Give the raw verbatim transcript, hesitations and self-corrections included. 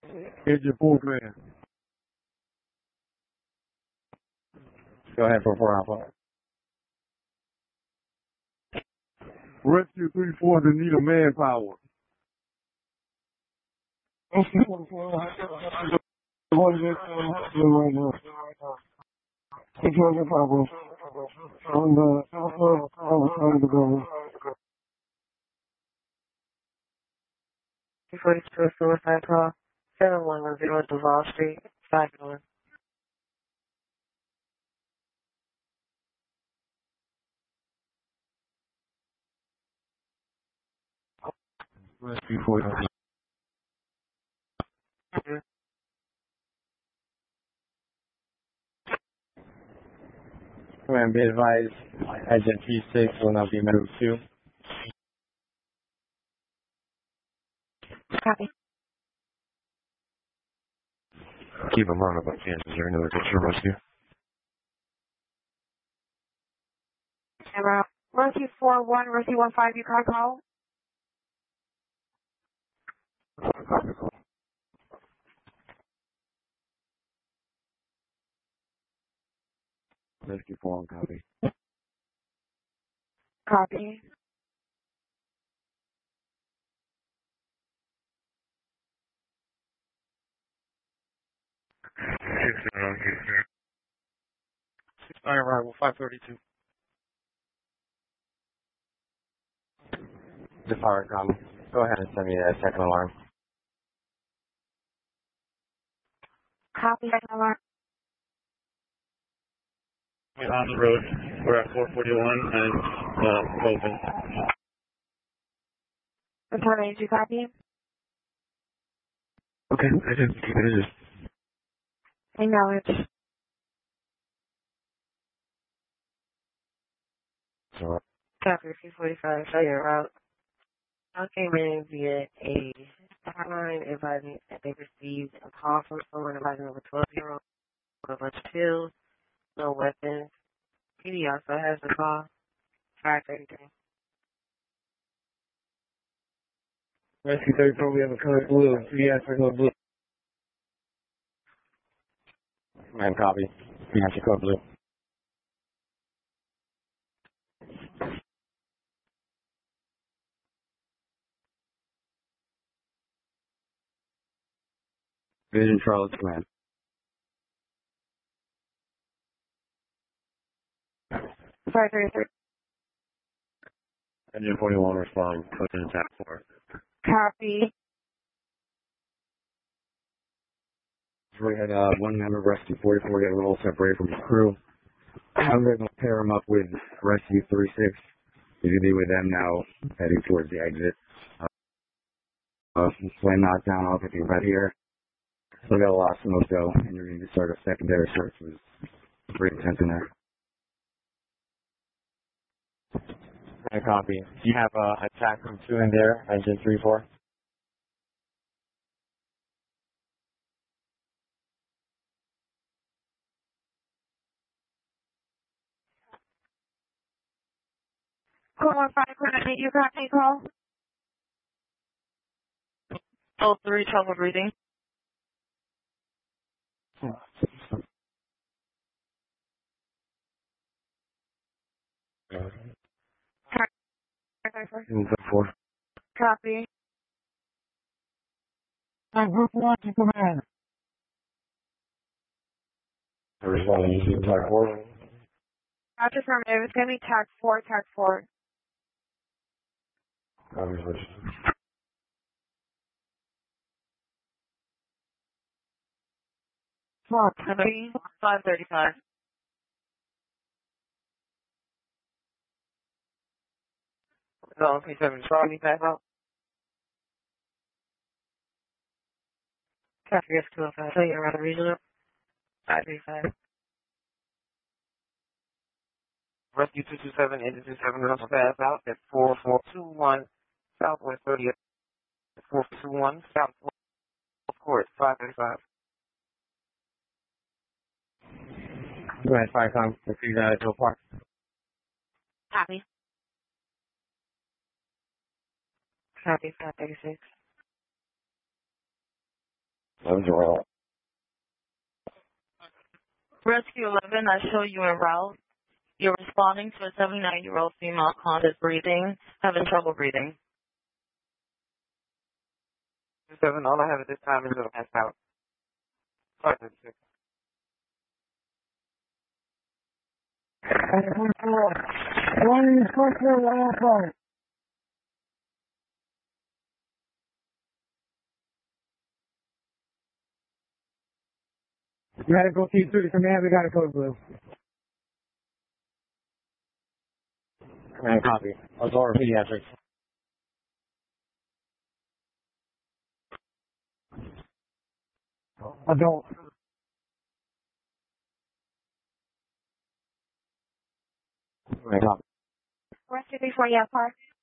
Here's your fourth man. Go ahead for four Alpha. Rescue three four to need a manpower. forty-two suicide call, seven one one zero Duval Street, five one. Rescue four. Command, be advised, Agent P six will not be met with two. Copy. Keep them on about Kansas. Is there another picture of rescue? Camera. Rescue four one, Rescue one five, you car call? Rescue four on copy. Copy. Six on here. Six nine arrival, five thirty-two. The power com. Go ahead and send me a second alarm. Copy, second alarm. We're on the road. We're at four forty-one and uh, open. Return agent, copy. Okay, I didn't keep it is. Acknowledge. So, Copy, three forty-five, show your route. I came in via a hotline advising that they received a call from someone advising over twelve year old with a bunch of pills, no weapons. P D also has the call, five thirty-three. Rescue thirty-four, we have a code blue. P S for code blue. Command, copy. P S for code blue. Vision Charles, command. five thirty-three. Engine forty-one respond. Code in attack four. Copy. We had uh, one member of Rescue forty-four get a little separated from his crew. I'm going to pair him up with Rescue thirty-six. He's going to be with them now, heading towards the exit. Uh, uh, flame knockdown off if you're right here. Still got a lot of smoke though, and you're going to start a secondary search. It was pretty intense in there. I copy. Do you have uh, attack from two in there, engine three four? Call one five, coordinate your contact call. Oh, three, trouble breathing. Four. Copy. I'm group one to command. Responding to attack four. After affirmative, it's going to be tag four, tag four. Obviously. Three, five thirty-five. No, P seven, try me back out. Copy, S two oh five. So you're around the regional. five thirty-five. Rescue two two seven, engine two seven, runs fast out at four four two one, Southwest thirtieth, four four two one, Southwest Court, five thirty-five. Go ahead, Firecom. Let's see that go park. Copy. Copy, five thirty-six. eleven zero. Rescue eleven, I show you en route. You're responding to a seventy-nine-year-old female conscious breathing, having trouble breathing. two seven, all I have at this time is a pass out. five six. Medical team through to command, we got a code blue. Command copy. Aurora Pediatrics. Adult. Command copy. Rescue before you park.